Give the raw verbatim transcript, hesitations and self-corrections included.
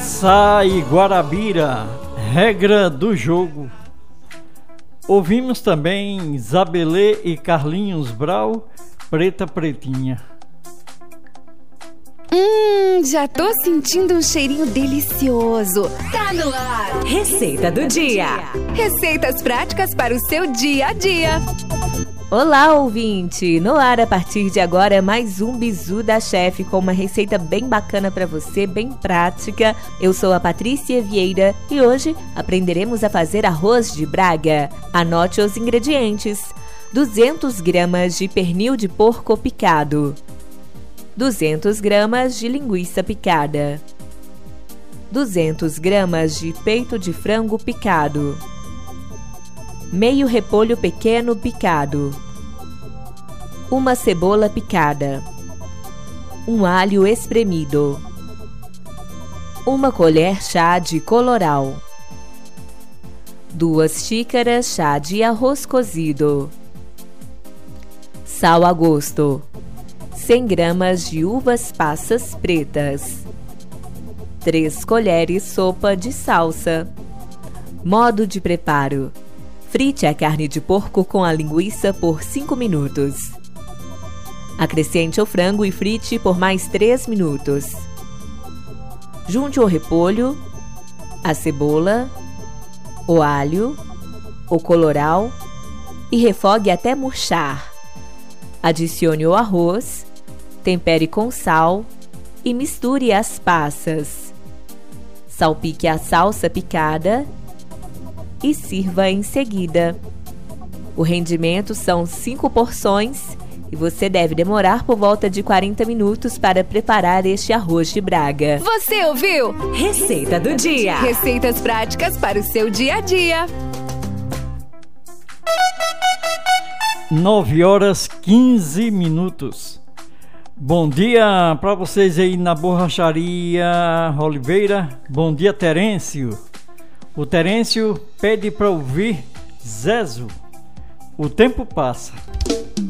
Sai Guarabira, regra do jogo. Ouvimos também Zabelê e Carlinhos Brau, Preta Pretinha. Hum, já tô sentindo um cheirinho delicioso. Tá no ar. Receita do dia. Receitas práticas para o seu dia a dia. Olá, ouvinte! No ar, a partir de agora, mais um Bizu da Chefe com uma receita bem bacana para você, bem prática. Eu sou a Patrícia Vieira e hoje aprenderemos a fazer arroz de Braga. Anote os ingredientes: duzentas gramas de pernil de porco picado, duzentas gramas de linguiça picada, duzentas gramas de peito de frango picado, meio repolho pequeno picado, uma cebola picada, um alho espremido, uma colher chá de coloral, duas xícaras chá de arroz cozido, sal a gosto, cem gramas de uvas passas pretas, três colheres sopa de salsa. Modo de preparo: frite a carne de porco com a linguiça por cinco minutos. Acrescente o frango e frite por mais três minutos. Junte o repolho, a cebola, o alho, o coloral e refogue até murchar. Adicione o arroz, tempere com sal e misture as passas. Salpique a salsa picada e sirva em seguida. O rendimento são cinco porções e você deve demorar por volta de quarenta minutos para preparar este arroz de Braga. Você ouviu? Receita do dia. Receitas práticas para o seu dia a dia. nove horas quinze minutos. Bom dia para vocês aí na Borracharia Oliveira. Bom dia, Terêncio. O Terêncio pede para ouvir Zezo. O tempo passa.